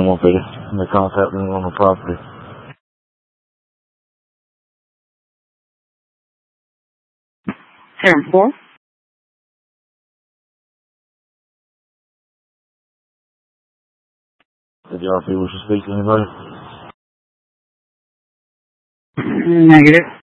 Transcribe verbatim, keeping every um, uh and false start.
ten one Peter. The call's happening on the property. ten four. Did the R P wish to speak to anybody? Negative.